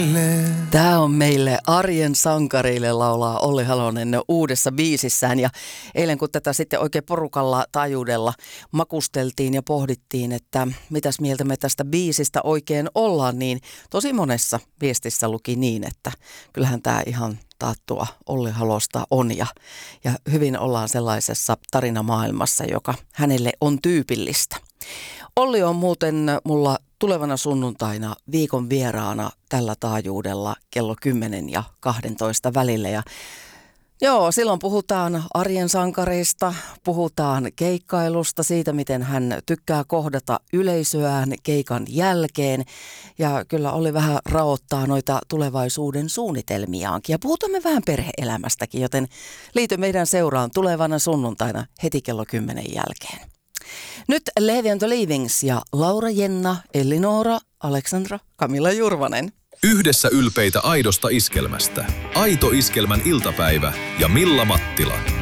Tämä on meille arjen sankareille, laulaa Olli Halonen uudessa biisissään. Ja eilen kun tätä sitten oikein porukalla taajuudella makusteltiin ja pohdittiin, että mitäs mieltä me tästä biisistä oikein ollaan, niin tosi monessa viestissä luki niin, että kyllähän tämä ihan taattua Olli Halosta on. Ja hyvin ollaan sellaisessa tarinamaailmassa, joka hänelle on tyypillistä. Olli on muuten mulla tulevana sunnuntaina viikon vieraana tällä taajuudella kello 10 ja 12 välillä. Ja joo, silloin puhutaan arjen sankareista, puhutaan keikkailusta, siitä miten hän tykkää kohdata yleisöään keikan jälkeen. Ja kyllä Olli vähän raottaa noita tulevaisuuden suunnitelmiaankin. Ja puhutaan me vähän perhe-elämästäkin, joten liity meidän seuraan tulevana sunnuntaina heti kello 10 jälkeen. Nyt Levi and the Leavings ja Laura Jenna, Elinora, Aleksandra, Camilla Jurvanen. Yhdessä ylpeitä aidosta iskelmästä. Aito iskelmän iltapäivä ja Milla Mattila.